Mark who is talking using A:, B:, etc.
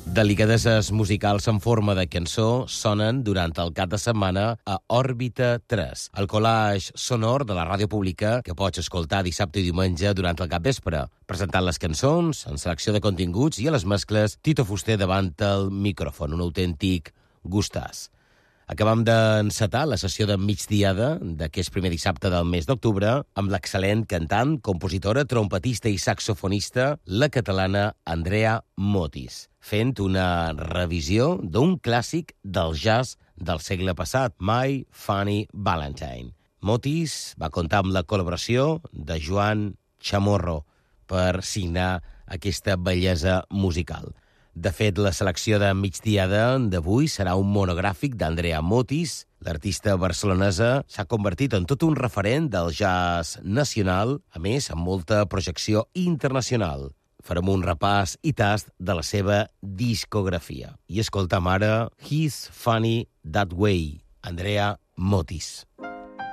A: Delicadeses musicals en forma de cançó sonen durant el cap de setmana a Òrbita 3, el collage sonor de la ràdio pública que pots escoltar dissabte i diumenge durant el capvespre. Presentant les cançons, en selecció de continguts i a les mescles, Tito Fuster davant el micròfon, un autèntic gustàs. Acabam d'encetar la sessió de migdiada d'aquest primer dissabte del mes d'octubre amb l'excel·lent cantant, compositora, trompetista i saxofonista, la catalana Andrea Motis, fent una revisió d'un clàssic del jazz del segle passat, My Funny Valentine. Motis va comptar amb la col·laboració de Joan Chamorro per signar aquesta bellesa musical. De fet, la selecció de migdiada d'avui serà un monogràfic d'Andrea Motis. L'artista barcelonesa s'ha convertit en tot un referent del jazz nacional, a més, amb molta projecció internacional. Farem un repàs i tast de la seva discografia. I escoltam ara He's Funny That Way, Andrea Motis.